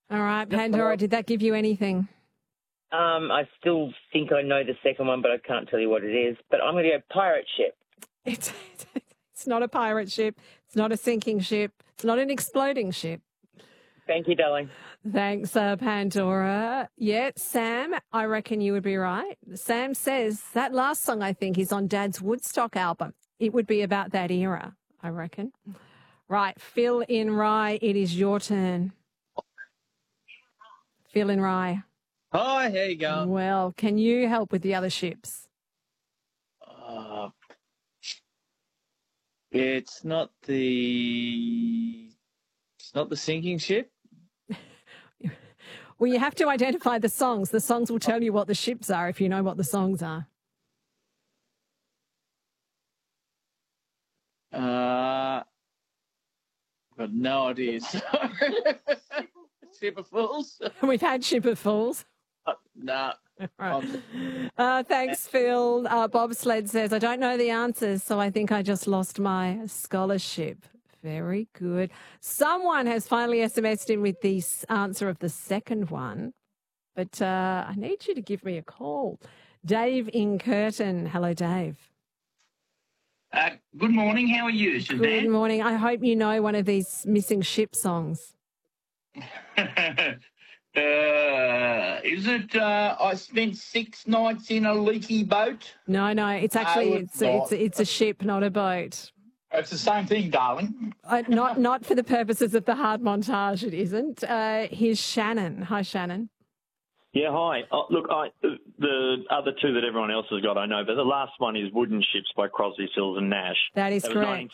All right, Pandora, did that give you anything? I still think I know the second one, but I can't tell you what it is. But I'm going to go pirate ship. It's not a pirate ship. It's not a sinking ship. It's not an exploding ship. Thank you, darling. Thanks, Pandora. Yeah, Sam, I reckon you would be right. Sam says that last song, I think, is on Dad's Woodstock album. It would be about that era, I reckon. Right, Phil in Rye, it is your turn. Phil in Rye. Hi, how you going? Well, can you help with the other ships? It's not the sinking ship. Well, you have to identify the songs. The songs will tell you what the ships are if you know what the songs are. Got no idea. Ship of Fools? We've had Ship of Fools. No. Right. Thanks, Phil. Bobsled says, I don't know the answers, so I think I just lost my scholarship. Very good. Someone has finally SMS'd in with the answer of the second one, but I need you to give me a call. Dave in Curtin. Hello, Dave. Good morning. How are you, Suzanne? Good morning. I hope you know one of these missing ship songs. Is it I spent 6 nights in a leaky boat? No, it's actually it's a ship, not a boat. It's the same thing, darling. Not for the purposes of the hard montage, it isn't. Here's Shannon. Hi, Shannon. Yeah, hi. Look, the other two that everyone else has got, I know, but the last one is Wooden Ships by Crosby, Stills and Nash. That is correct.